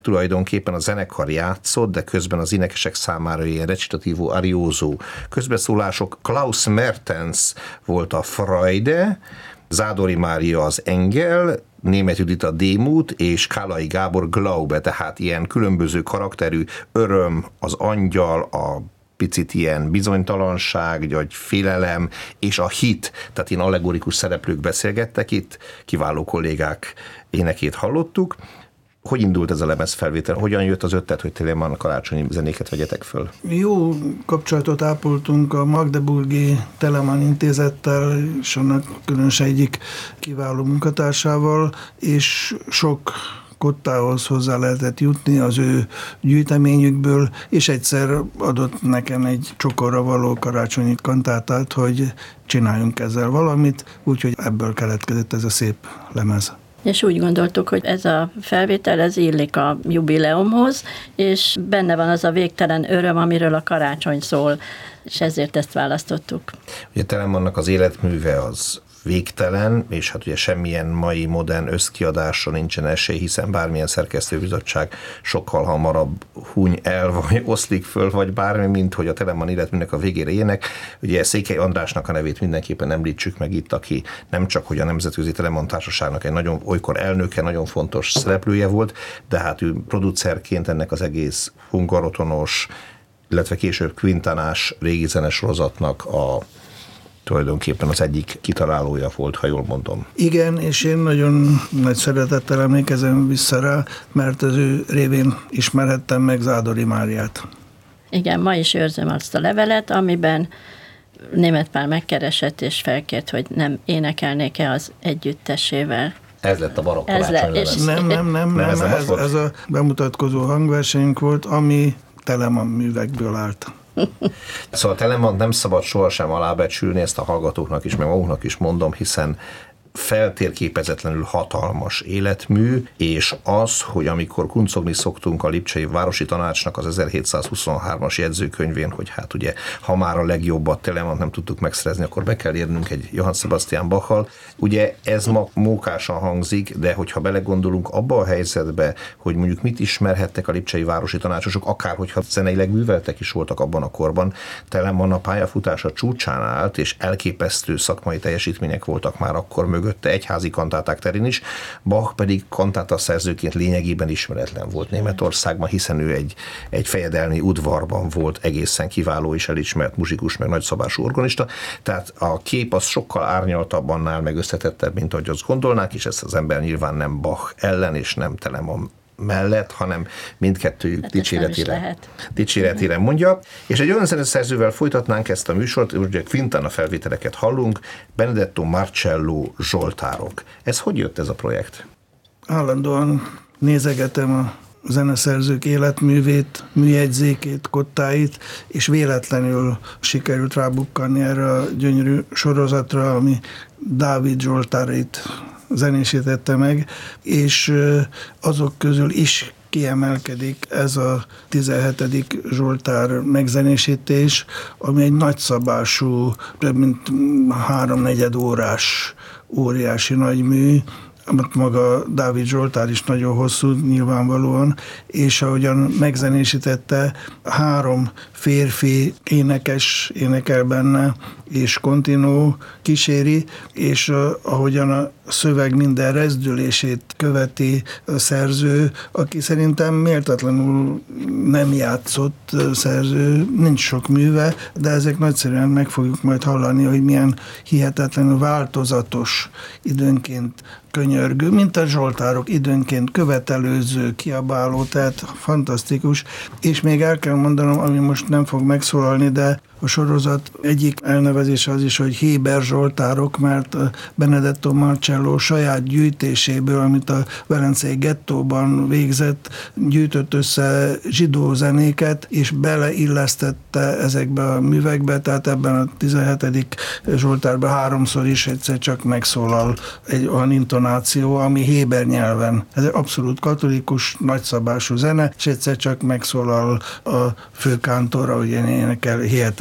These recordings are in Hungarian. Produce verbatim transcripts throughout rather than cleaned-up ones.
Tulajdonképpen a zenekar játszott, de közben az énekesek számára ilyen recitativo ariózó közbeszólások. Klaus Mertens volt a Freude, Zádori Mária az Engel, Németh Judit a Démut, és Kálai Gábor Glaube, tehát ilyen különböző karakterű öröm, az angyal, a picit ilyen bizonytalanság, vagy félelem, és a hit, tehát ilyen allegorikus szereplők beszélgettek itt, kiváló kollégák énekét hallottuk. Hogy indult ez a lemezfelvétel? Hogyan jött az ötlet, hogy Telemann karácsonyi zenéket vegyetek föl? Jó kapcsolatot ápoltunk a Magdeburgi Telemann Intézettel, és annak különösen egyik kiváló munkatársával, és sok kottához hozzá lehetett jutni az ő gyűjteményükből, és egyszer adott nekem egy csokorra való karácsonyi kantátát, hogy csináljunk ezzel valamit, úgyhogy ebből keletkezett ez a szép lemez. És úgy gondoltuk, hogy ez a felvétel, ez illik a jubileumhoz, és benne van az a végtelen öröm, amiről a karácsony szól, és ezért ezt választottuk. Ugye Telemannnak az életműve az végtelen, és hát ugye semmilyen mai modern összkiadásra nincsen esély, hiszen bármilyen szerkesztőbizottság sokkal hamarabb huny el, vagy oszlik föl, vagy bármi, mint hogy a Telemann életműnek a végére ilyenek. Ugye Székely Andrásnak a nevét mindenképpen említsük meg itt, aki nem csak hogy a Nemzetközi Telemann Társaságnak egy nagyon olykor elnöke, nagyon fontos szereplője volt, de hát ő producerként ennek az egész hungarotonos, illetve később Quintanás régi zenesorozatnak a tulajdonképpen az egyik kitalálója volt, ha jól mondom. Igen, és én nagyon nagy szeretettel emlékezem vissza rá, mert az ő révén ismerhettem meg Zádori Máriát. Igen, ma is őrzöm azt a levelet, amiben Németh Pál megkeresett és felkért, hogy nem énekelnék-e az együttesével. Ez lett a barokk karácsony lemez. Nem, nem, nem, nem, ez, ez, ez a bemutatkozó hangversenyünk volt, ami Telemann művekből állt. Szóval Telemann nem szabad sohasem alábecsülni, ezt a hallgatóknak is, meg maguknak is mondom, hiszen feltérképezetlenül hatalmas életmű, és az, hogy amikor kuncogni szoktunk a Lipcsei Városi Tanácsnak az ezerhétszázhuszonhármas jegyzőkönyvén, hogy hát ugye, ha már a legjobbat Telemannt nem tudtuk megszerezni, akkor be kell érnünk egy Johann Sebastian Bachal. Ugye ez ma mókásan hangzik, de hogyha belegondolunk abba a helyzetbe, hogy mondjuk mit ismerhettek a Lipcsei Városi Tanácsosok, akár hogyha zeneileg műveltek is voltak abban a korban, Telemann a pályafutása csúcsán állt, és elképesztő szakmai teljesítmények voltak már akkor mögötte egyházi kantáták terén is, Bach pedig kantáta szerzőként lényegében ismeretlen volt Németországban, hiszen ő egy, egy fejedelmi udvarban volt egészen kiváló és elismert muzsikus, meg nagyszabású organista, tehát a kép az sokkal árnyaltabb annál, meg összetettebb, mint ahogy azt gondolnák, és ezt az ember nyilván nem Bach ellen, és nem Telemann mellett, hanem mindkettőjük hát dicséretére, dicséretére mondja. És egy olyan zeneszerzővel folytatnánk ezt a műsort, ugye Quintana felvételeket hallunk, Benedetto Marcello Zsoltárok. Ez hogy jött ez a projekt? Állandóan nézegetem a zeneszerzők életművét, műjegyzékét, kottáit, és véletlenül sikerült rábukkanni erre a gyönyörű sorozatra, ami Dávid Zsoltárait zenésítette meg, és azok közül is kiemelkedik ez a tizenhetedik Zsoltár megzenésítés, ami egy nagyszabású, több mint háromnegyed órás, óriási nagy mű, amit maga Dávid Zsoltár is nagyon hosszú nyilvánvalóan, és ahogyan megzenésítette, három férfi énekes énekel benne, és kontinó kíséri, és uh, ahogyan a szöveg minden rezdülését követi a szerző, aki szerintem méltatlanul nem játszott szerző, nincs sok műve, de ezek nagyszerűen meg fogjuk majd hallani, hogy milyen hihetetlenül változatos, időnként könyörgő, mint a Zsoltárok, időnként követelőző, kiabáló, tehát fantasztikus. És még el kell mondanom, ami most nem fog megszólalni, de a sorozat egyik elnevezése az is, hogy Héber Zsoltárok, mert Benedetto Marcello saját gyűjtéséből, amit a velencei gettóban végzett, gyűjtött össze zsidó zenéket, és beleillesztette ezekbe a művekbe, tehát ebben a tizenhetedik Zsoltárban háromszor is egyszer csak megszólal egy olyan intonáció, ami héber nyelven. Ez egy abszolút katolikus, nagyszabású zene, és egyszer csak megszólal a főkántor, ahogy énekel, hihetetlen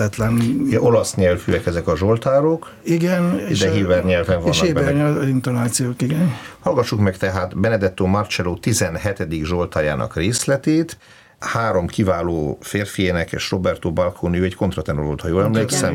hihetetlen. Ja, olasz nyelvűek ezek a zsoltárok, Igen. de héber nyelven vannak és héber benne. nyelven intonációk, igen. Hallgassuk meg tehát Benedetto Marcello tizenhetedik zsoltárjának részletét. Három kiváló férfi énekes, Roberto Balconi, ő egy kontratenor volt, ha jól emlékszem,